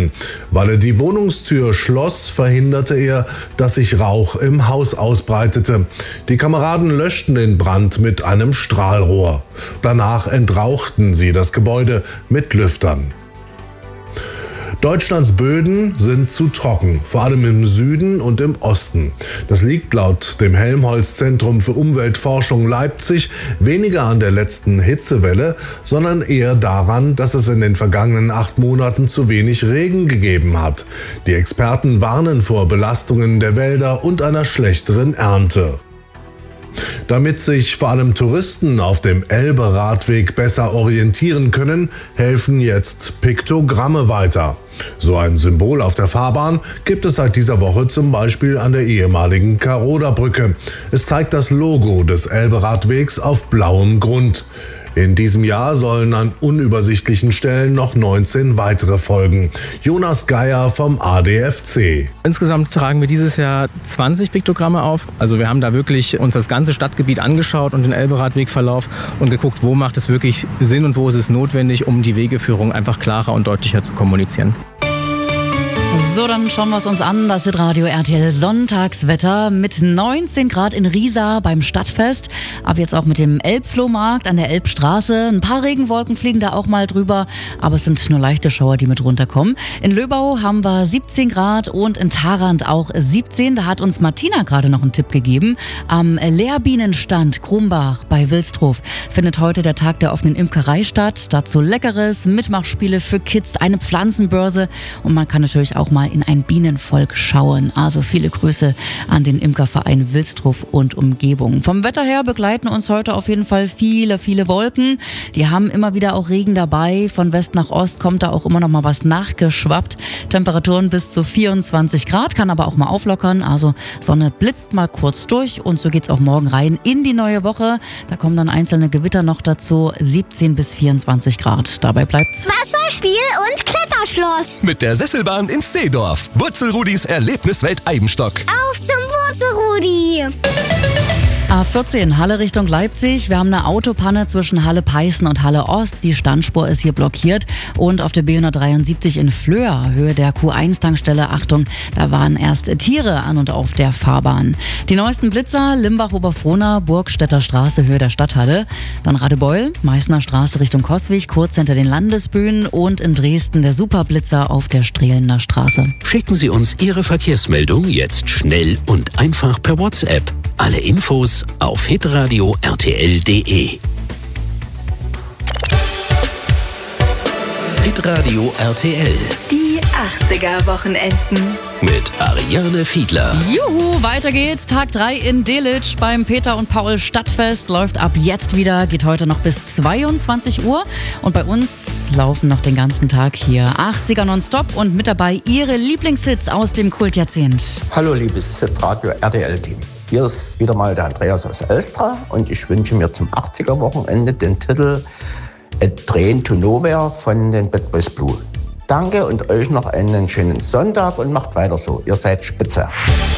sein. Weil er die Wohnungstür schloss, verhinderte er, dass sich Rauch im Haus ausbreitete. Die Kameraden löschten den Brand mit einem Strahlrohr. Danach entrauchten sie das Gebäude mit Lüftern. Deutschlands Böden sind zu trocken, vor allem im Süden und im Osten. Das liegt laut dem Helmholtz-Zentrum für Umweltforschung Leipzig weniger an der letzten Hitzewelle, sondern eher daran, dass es in den vergangenen 8 Monaten zu wenig Regen gegeben hat. Die Experten warnen vor Belastungen der Wälder und einer schlechteren Ernte. Damit sich vor allem Touristen auf dem Elbe-Radweg besser orientieren können, helfen jetzt Piktogramme weiter. So ein Symbol auf der Fahrbahn gibt es seit dieser Woche zum Beispiel an der ehemaligen Karoda-Brücke. Es zeigt das Logo des Elbe-Radwegs auf blauem Grund. In diesem Jahr sollen an unübersichtlichen Stellen noch 19 weitere folgen. Jonas Geier vom ADFC. Insgesamt tragen wir dieses Jahr 20 Piktogramme auf. Also wir haben da wirklich uns das ganze Stadtgebiet angeschaut und den Elbe-Radwegverlauf und geguckt, wo macht es wirklich Sinn und wo ist es notwendig, um die Wegeführung einfach klarer und deutlicher zu kommunizieren. So, dann schauen wir es uns an. Das ist Radio RTL Sonntagswetter mit 19 Grad in Riesa beim Stadtfest. Ab jetzt auch mit dem Elbflohmarkt an der Elbstraße. Ein paar Regenwolken fliegen da auch mal drüber, aber es sind nur leichte Schauer, die mit runterkommen. In Löbau haben wir 17 Grad und in Tharandt auch 17. Da hat uns Martina gerade noch einen Tipp gegeben. Am Lehrbienenstand Krumbach bei Wilstrow findet heute der Tag der offenen Imkerei statt. Dazu Leckeres, Mitmachspiele für Kids, eine Pflanzenbörse und man kann natürlich auch mal in ein Bienenvolk schauen. Also viele Grüße an den Imkerverein Wilstrow und Umgebung. Vom Wetter her begleiten uns heute auf jeden Fall viele Wolken. Die haben immer wieder auch Regen dabei. Von West nach Ost kommt da auch immer noch mal was nachgeschwappt. Temperaturen bis zu 24 Grad, kann aber auch mal auflockern. Also Sonne blitzt mal kurz durch und so geht's auch morgen rein in die neue Woche. Da kommen dann einzelne Gewitter noch dazu. 17 bis 24 Grad. Dabei bleibt's Wasserspiel und Kletterschloss. Mit der Sesselbahn in Seedorf. Wurzelrudis Erlebniswelt Eibenstock. Auf zum Wurzelrudi. A14, Halle Richtung Leipzig. Wir haben eine Autopanne zwischen Halle-Peißen und Halle-Ost. Die Standspur ist hier blockiert. Und auf der B173 in Flöhr, Höhe der Q1-Tankstelle, Achtung, da waren erst Tiere an und auf der Fahrbahn. Die neuesten Blitzer, Limbach-Oberfrohna, Burgstädter Straße, Höhe der Stadthalle. Dann Radebeul, Meißner Straße Richtung Coswig, kurz hinter den Landesbühnen. Und in Dresden der Superblitzer auf der Strehlener Straße. Schicken Sie uns Ihre Verkehrsmeldung jetzt schnell und einfach per WhatsApp. Alle Infos auf hitradio rtl.de. Hitradio RTL. Die 80er-Wochenenden. Mit Ariane Fiedler. Juhu, weiter geht's. Tag 3 in Delitzsch beim Peter und Paul Stadtfest. Läuft ab jetzt wieder, geht heute noch bis 22 Uhr. Und bei uns laufen noch den ganzen Tag hier 80er nonstop und mit dabei Ihre Lieblingshits aus dem Kultjahrzehnt. Hallo liebes Radio RTL-Team. Hier ist wieder mal der Andreas aus Elstra und ich wünsche mir zum 80er-Wochenende den Titel A Train to Nowhere von den Bad Boys Blue. Danke und euch noch einen schönen Sonntag und macht weiter so. Ihr seid spitze.